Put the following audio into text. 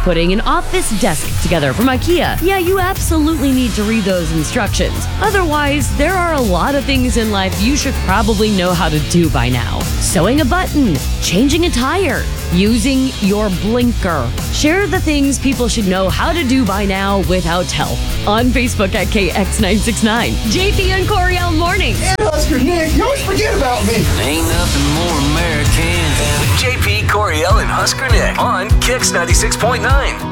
Putting an office desk together from IKEA. Yeah, you absolutely need to read those instructions. Otherwise, there are a lot of things in life you should probably know how to do by now. Sewing a button, changing a tire, using your blinker. Share the things people should know how to do by now without help. On Facebook at KX969. JP and Coriel Mornings. And Husker Nick, you always forget about me. Ain't nothing more American than JP, Coriel, and Husker Nick on Kix 96.9.